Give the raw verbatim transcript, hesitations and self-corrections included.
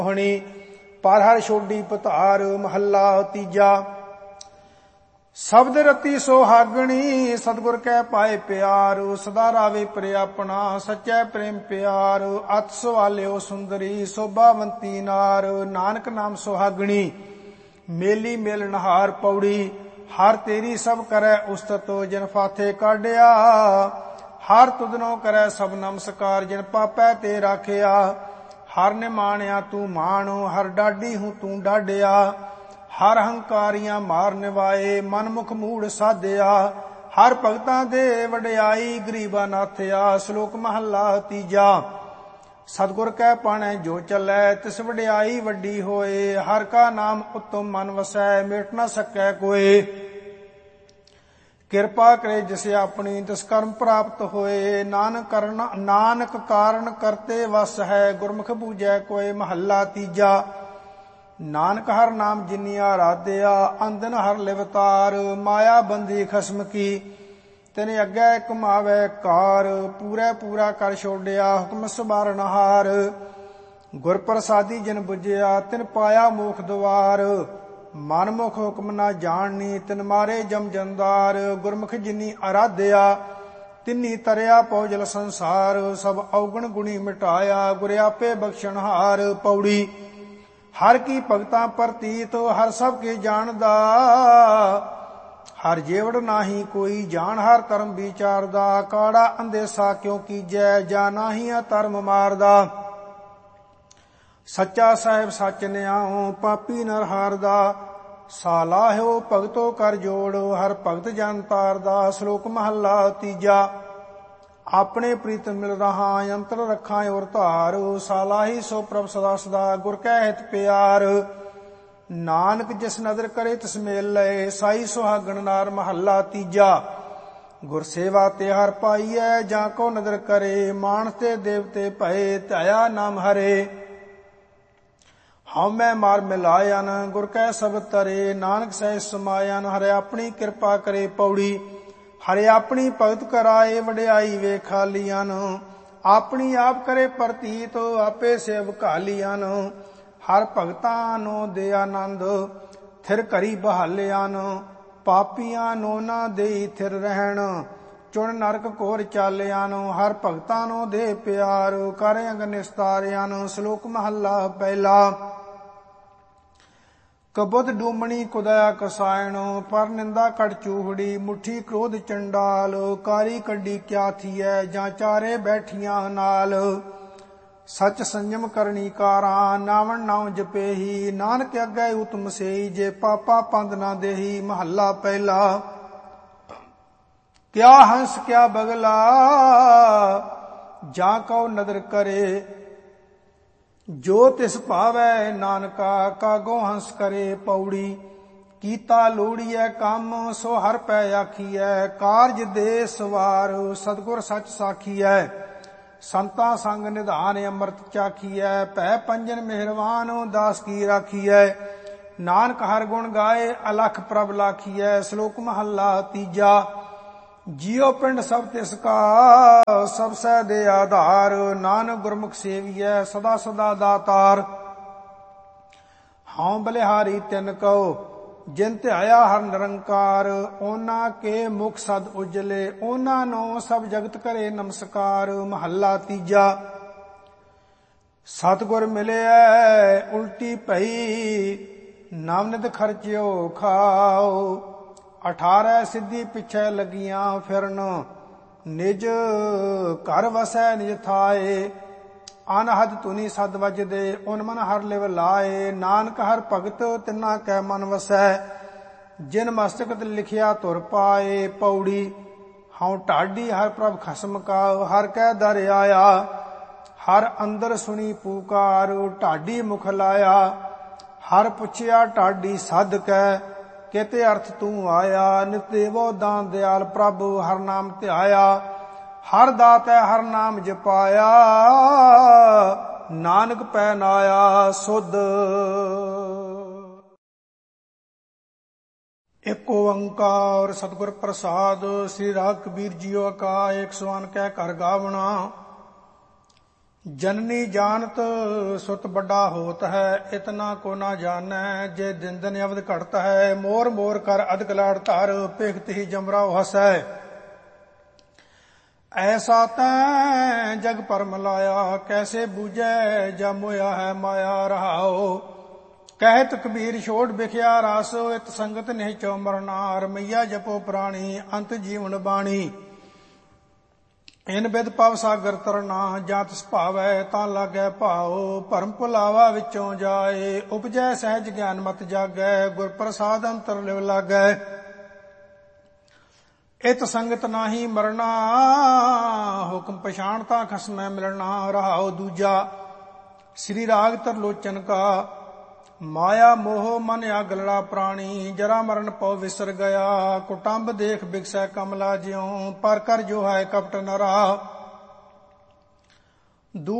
ਹੋਣੀ ਪਰ ਹਰ ਛੋਡੀ ਪਤਾਰ। ਮਹੱਲਾ ਤੀਜਾ। ਸ਼ਬਦ ਰਤੀ ਸੁਹਾਗਣੀ ਸਤਿਗੁਰ ਕੈ ਪਾਏ ਪਿਆਰ। ਸਦਾ ਰਾਵੇ ਪ੍ਰਿਯ ਆਪਣਾ ਸੱਚੈ ਪ੍ਰੇਮ ਪਿਆਰ। ਅਤ ਸਵਾਲਿਓ ਸੁੰਦਰੀ ਸੋਭਾਵੰਤੀ ਨਾਰ। ਨਾਨਕ ਨਾਮ ਸੁਹਾਗਣੀ ਮੇਲੀ ਮੇਲਨਹਾਰ। ਪੌੜੀ ਹਰ ਤੇਰੀ ਸਭ ਕਰੈ ਉਸਤਤ ਜਿਨ ਫਾਥੇ ਕਾਢਿਆ। ਹਰ ਤੁਧਨੋ ਕਰੈ ਸਭ ਨਮਸਕਾਰ ਜਿਨ ਪਾਪੈ ਤੇ ਰਾਖਿਆ। ਹਰ ਨੇ ਮਾਣਿਆ ਤੂੰ ਮਾਣ ਹਰ ਡਾਢੀ ਹੂੰ ਤੂੰ ਡਾਢਿਆ। ਹਰ ਹੰਕਾਰੀਆਂ ਮਾਰ ਨਿਵਾਏ ਮਨਮੁਖ ਮੂੜ ਸਾਧਿਆ। ਹਰ ਭਗਤਾਂ ਦੇ ਵਡਿਆਈ ਗਰੀਬਾ ਨਾਥਿਆ। ਸ਼ਲੋਕ ਮਹੱਲਾ ਤੀਜਾ। ਸਤਿਗੁਰ ਕੈ ਪਾਣੈ ਜੋ ਚੱਲੈ ਤਿਸ ਵਡਿਆਈ ਵੱਡੀ ਹੋਏ। ਹਰ ਕਾ ਨਾਮ ਉਤਮ ਮਨ ਵਸੈ ਮਿਟ ਨ ਸਕੈ ਕੋਏ। ਕਿਰਪਾ ਕਰੇ ਜਿਸ ਆਪਣੀ ਤਿਸ ਕਰਮ ਪ੍ਰਾਪਤ ਹੋਏ। ਨਾਨਕ ਕਰਨ ਨਾਨਕ ਕਾਰਨ ਕਰਤੇ ਵਸ ਹੈ ਗੁਰਮੁਖ ਬੂਝੈ ਕੋਏ। ਮਹੱਲਾ ਤੀਜਾ। ਨਾਨਕ ਹਰ ਨਾਮ ਜਿਨੀ ਆਰਾਧਿਆ ਅੰਦਨ ਹਰ ਲਿਵਤਾਰ। ਮਾਇਆ ਬੰਦੀ ਖਸਮ ਕੀ ਤਿਨ ਅੱਗੇ ਕਮਾਵੇ ਕਾਰ। ਪੂਰੇ ਪੂਰਾ ਕਰ ਛੋੜਿਆ ਹੁਕਮ ਸਵਾਰਨਹਾਰ। ਗੁਰ ਪ੍ਰਸਾਦੀ ਜਿਨ ਬੁਝਿਆ ਤਿਨ ਪਾਇਆ ਮੋਖ ਦੁਆਰ। ਮਨਮੁਖ ਹੁਕਮ ਨਾ ਜਾਣਨੀ ਤਿਨ ਮਾਰੇ ਜਮ ਜੰਦਾਰ। ਗੁਰਮੁਖ ਜਿਨੀ ਆਰਾਧਿਆ ਤਿਨੀ ਤਰਿਆ ਪਉਜਲ ਸੰਸਾਰ। ਸਭ ਔਗਣ ਗੁਣੀ ਮਿਟਾਇਆ ਗੁਰ ਆਪੇ ਬਖਸ਼ਣਹਾਰ। ਪੌੜੀ ਹਰ ਕੀ ਭਗਤਾਂ ਪ੍ਰਤੀਤ ਹਰ ਸਭ ਕੇ ਜਾਣਦਾ। ਹਰ ਜੇਵੜ ਨਾਹੀ ਕੋਈ ਜਾਣ ਹਰ ਧਰਮ ਵਿਚਾਰਦਾ। ਕਾੜਾ ਅੰਦੇਸਾ ਕਿਉ ਕੀਜੈ ਜਾ ਨਾਹੀ ਧਰਮ ਮਾਰਦਾ। ਸੱਚਾ ਸਾਹਿਬ ਸੱਚ ਨਿਆਉ ਪਾਪੀ ਨਰ ਹਾਰਦਾ। ਸਾਲਾਹਿਓ ਭਗਤੋ ਕਰ ਜੋੜ ਹਰ ਭਗਤ ਜਨ ਤਾਰਦਾ। ਸ਼ਲੋਕ ਮਹੱਲਾ ਤੀਜਾ। ਆਪਣੇ ਪ੍ਰੀਤ ਮਿਲ ਰਹਾ ਅੰਤਰ ਰੱਖਾਂ ਔਰ ਧਾਰ। ਸਾਲਾਹੀ ਸੋ ਪ੍ਰਭ ਸਦਾ ਸਦਾ ਗੁਰ ਕੈ ਹਿਤ ਪਿਆਰ। ਨਾਨਕ ਜਿਸ ਨਦਰ ਕਰੇ ਤਿਸ ਮੇਲ ਲਏ ਸਾਈ ਸੁਹਾਗਣ ਨਾਰ। ਮਹੱਲਾ ਤੀਜਾ। ਗੁਰ ਸੇਵਾ ਤੇ ਹਰ ਪਾਈਐ ਜਾਂ ਕੋ ਨਦਰ ਕਰੇ। ਮਾਨਸ ਤੇ ਦੇਵਤੇ ਭਏ ਧਿਆਇਆ ਨਾਮ ਹਰੇ। ਹਉ ਮੈਂ ਮਾਰ ਮਿਲਾਇਨ ਗੁਰ ਕੈ ਸਬਦ ਤਰੇ। ਨਾਨਕ ਸਹਿ ਸਮਾਇਨ ਹਰਿ ਆਪਣੀ ਕਿਰਪਾ ਕਰੇ। ਪੌੜੀ ਹਰਿ ਆਪਣੀ ਭਗਤ ਕਰਾਏ ਵਡਿਆਈ ਵੇਖਾਲੀਆਂ। ਆਪਣੀ ਆਪ ਕਰੇ ਪ੍ਰਤੀਤ ਆਪੇ ਸੇਵਕਾ ਲੀਆਂ। ਹਰ ਭਗਤਾਂ ਨੂੰ ਦੇ ਆਨੰਦ ਥਿਰ ਘਰੀ ਬਹਾਲਿਆਂ। ਪਾਪੀਆਂ ਨੂੰ ਨਾ ਦੇਈ ਥਿਰ ਰਹਿਣ ਚੁਣ ਨਰਕ ਘੋਰ ਚਾਲਿਆਂ। ਹਰ ਭਗਤਾਂ ਨੂੰ ਦੇ ਪਿਆਰ ਕਰ ਅੰਗ ਨਿਸਤਾਰਿਆਂ। ਸ਼ਲੋਕ ਮਹੱਲਾ ਪਹਿਲਾ। ਕਬੁੱਧ ਡੂਮਣੀ ਕੁਦਇਆ ਕਸਾਇਣ ਪਰ ਨਿੰਦਾ ਕੜ ਚੂਹੜੀ। ਮੁੱਠੀ ਕ੍ਰੋਧ ਚੰਡਾਲ ਕਾਰੀ ਕੱਢੀ ਕਿਆ ਥੀਐ ਜਾਂ ਚਾਰੇ ਬੈਠੀਆਂ ਨਾਲ। ਸਚ ਸੰਜਮ ਕਰਨੀ ਕਾਰਾਂ ਨਾਵਣ ਨਾਉ ਜਪੇਹੀ। ਨਾਨਕ ਅੱਗੇ ਉਤਮ ਸੇਈ ਜੇ ਪਾਪਾ ਪੰਦ ਨਾ ਦੇਹੀ। ਮਹੱਲਾ ਪਹਿਲਾ। ਕਿਆ ਹੰਸ ਕਿਆ ਬਗਲਾ ਜਾਂ ਕਉ ਨਦਰ ਕਰੇ। ਜੋ ਤਿਸ ਭਾਵੈ ਨਾਨਕਾ ਕਾਗੋ ਹੰਸ ਕਰੇ। ਪੌੜੀ ਕੀਤਾ ਲੋੜੀਐ ਕੰਮ ਸੋ ਹਰ ਪੈ ਆਖੀਐ। ਕਾਰਜ ਦੇ ਸਵਾਰ ਸਤਿਗੁਰ ਸੱਚ ਸਾਖੀਐ। ਸੰਤਾਂ ਸੰਗ ਨਿਧਾਨ ਅੰਮ੍ਰਿਤ ਚਾਖੀਐ। ਭੈ ਪੰਜਨ ਮਿਹਰਵਾਨ ਦਾਸ ਕੀ ਰਾਖੀਐ। ਨਾਨਕ ਹਰ ਗੁਣ ਗਾਏ ਅਲਖ ਪ੍ਰਭ ਲਾਖੀਐ। ਸ਼ਲੋਕ ਮਹੱਲਾ ਤੀਜਾ। ਜਿਉ ਪਿੰਡ ਸਭ ਤਿਸ ਕਾ ਸਭ ਸਹਿ ਦੇ ਆਧਾਰ। ਨਾਨਕ ਗੁਰਮੁਖ ਸੇਵੀਐ ਸਦਾ ਸਦਾ ਦਾਤਾਰ। ਹਉ ਬਲਿਹਾਰੀ ਤਿਨ ਕਉ ਜਿਨ ਧਿਆਇਆ ਹਰ ਨਿਰੰਕਾਰ। ਉਹਨਾਂ ਕੇ ਮੁਖ ਸਦ ਉਜਲੇ ਉਹਨਾਂ ਨੂੰ ਸਭ ਜਗਤ ਕਰੇ ਨਮਸਕਾਰ। ਮਹੱਲਾ ਤੀਜਾ। ਸਤਿਗੁਰ ਮਿਲਿਐ ਉਲਟੀ ਭਈ ਨਵਨਿਤ ਖਰਚਿਓ ਖਾਓ। ਅਠਾਰਹ ਸਿੱਧੀ ਪਿੱਛੇ ਲੱਗੀਆਂ ਫਿਰਨ ਨਿਜ ਘਰ ਵਸੈ ਨਿਜ ਥਾਏ। ਅਨਹਦ ਤੁਨੀ ਸਦ ਵਜਦੇ ਉਨ ਮਨ ਹਰ ਲਿਵ ਲਾਏ। ਨਾਨਕ ਹਰ ਭਗਤ ਤਿਨਾ ਕੈ ਮਨ ਵਸੈ ਜਿਨ ਮਸਤਕ ਤੇ ਲਿਖਿਆ ਧੁਰ ਪਾਏ। ਪੌੜੀ ਹਉ ਢਾਡੀ ਹਰ ਪ੍ਰਭ ਖਸਮ ਕਾ ਹਰ ਕੈ ਦਰ ਆਇਆ। ਹਰ ਅੰਦਰ ਸੁਣੀ ਪੁਕਾਰ ਢਾਡੀ ਮੁਖ ਲਾਇਆ। ਹਰ ਪੁੱਛਿਆ ਢਾਡੀ ਸਦ ਕੈ ਕਿਤੇ ਅਰਥ ਤੂੰ ਆਇਆ। ਨਿਤ ਦੇਵੋ ਦਾਨ ਦਿਆਲ ਪ੍ਰਭ ਹਰ ਨਾਮ ਧਿਆਇਆ। ਹਰ ਦਾਤੈ ਹਰ ਨਾਮ ਜਪਾਇਆ। ਨਾਨਕ ਪੈ ਨਾਇਆ ਸੁਧ। ਇੱਕ ਓੰਕਾਰ ਸਤਿਗੁਰ ਪ੍ਰਸਾਦ। ਸ੍ਰੀ ਰਾਗ ਕਬੀਰ ਜੀਓ ਕਾ ਇੱਕ ਸਵਾਨ ਕਹਿ ਘਰ ਗਾਵਣਾ। जननी जानत सुत बड़ा होत है, इतना को ना जानੈ जे दिन दिन अवध घटत है। मोर मोर कर अधक लाड़ धर, पेखत ही जमराव हसै। ऐसा तैं जग पर मलाया, कैसे बूझै जा मोया है माया रहाओ। कहत कबीर छोड़ बिखया रास, इत संगत नहीं चो मरना। रमैया जपो प्राणी, अंत जीवन बाणी। ਇਨ ਬਿਦ ਪਵ ਸਾਗਰ ਤਰਨਾ, ਜਾਤ ਸੁਭਾਵੈ ਤਾਂ ਲਾਗੈ ਭਾਉ। ਭਰਮ ਭੁਲਾਵਾ ਵਿੱਚੋਂ ਜਾਏ, ਉਪਜੈ ਸਹਿਜ ਗਿਆਨ ਮਤ ਜਾਗੈ। ਗੁਰ ਪ੍ਰਸਾਦ ਅੰਤਰ ਲਿਵ ਲਾਗੈ, ਇਤ ਸੰਗਤ ਨਾਹੀ ਮਰਨਾ। ਹੁਕਮ ਪਛਾਣਤਾ ਖਸਮੈ ਮਿਲਣਾ। ਰਹਾਉ ਦੂਜਾ ਸ੍ਰੀ ਰਾਗ ਤਰਲੋਚਨ ਕਾ, ਮਾਇਆ ਮੋਹ ਮਨ ਆਗਲੜਾ ਪ੍ਰਾਣੀ। ਜਰਾ ਮਰਨ ਪਉ ਵਿਸਰ ਗਿਆ, ਕੁਟੰਬ ਦੇਖ ਬਿਗਸੈ ਕਮਲਾ ਜਿਉ। ਪਰ ਕਰ ਜੋ ਹੈ ਕਪਟ ਨਰਾ।